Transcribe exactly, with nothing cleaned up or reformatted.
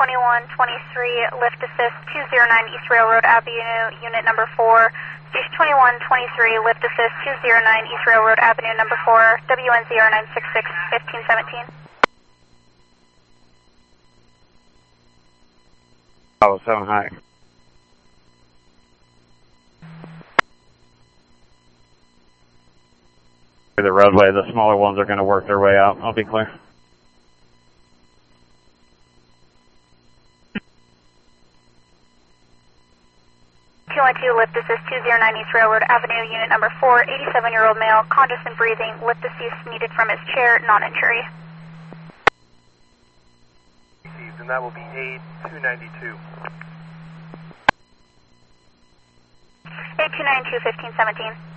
twenty-one twenty-three, lift assist two zero nine East Railroad Avenue, unit number four. Station twenty-one twenty-three, lift assist two zero nine East Railroad Avenue, number four, W N zero nine six six, fifteen seventeen. Oh, seven high. The roadway, the smaller ones are going to work their way out. I'll be clear. two one two, lift assist two zero nine East Railroad Avenue, unit number four, eighty-seven-year-old male, conscious and breathing, lift assist needed from his chair, non-injury. And that will be A two ninety-two. A two ninety-two, fifteen seventeen.